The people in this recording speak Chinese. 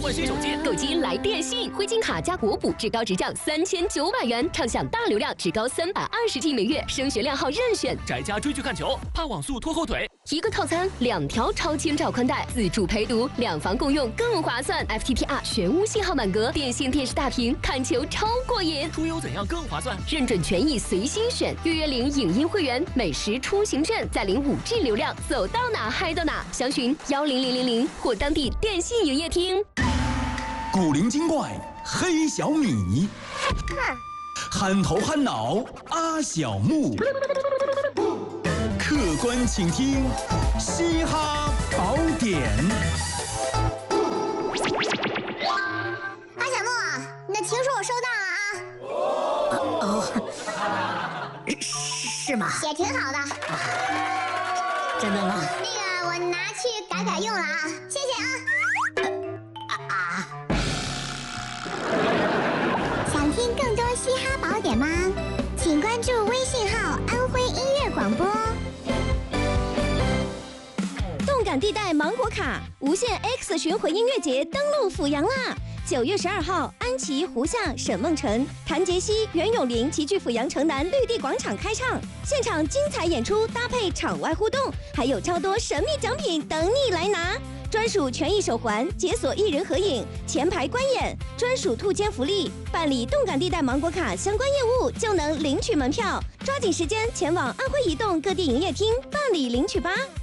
换新手机， 购机来电信，灰金卡加国补，至高直降3900元，畅享大流量，至高320G 每月，升学量号任选。 宅家追剧看球，怕网速拖后腿。 一个套餐2条超千兆宽带，自助陪读，2房共用更划算。FTTR 全屋信号满格，电信电视大屏，看球超过瘾。 出游怎样更划算？ 认准权益随心选，预约领影音会员，美食出行券，再领5G 流量，走到哪嗨到哪。详询10000或当地电信营业厅。 古灵精怪黑小米，憨头憨脑阿小木，客观倾听嘻哈宝典。 阿小木，你的情书我收到了啊。 是吗？ 写挺好的。 真的吗？ 那个我拿去改用了啊，谢谢啊。想听更多嘻哈宝典吗？请关注微信号安徽音乐广播。 动感地带芒果卡无限 X 巡回音乐节登陆阜阳啦！9月12号，安琪、胡夏、沈梦辰、谭杰希、袁咏琳齐聚阜阳城南绿地广场开唱，现场精彩演出搭配场外互动，还有超多神秘奖品等你来拿。专属权益手环，解锁1人合影，前排观演，专属兔签福利，办理动感地带芒果卡相关业务就能领取门票，抓紧时间前往安徽移动各地营业厅办理领取吧。